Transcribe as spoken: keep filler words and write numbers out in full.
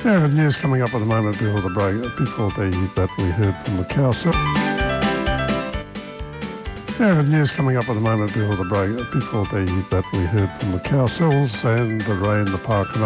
Yeah, news coming up at the moment before the break. Before the that we heard from the council. Yeah, news coming up at the moment before the break. Before the that we heard from the councils and the rain, the park.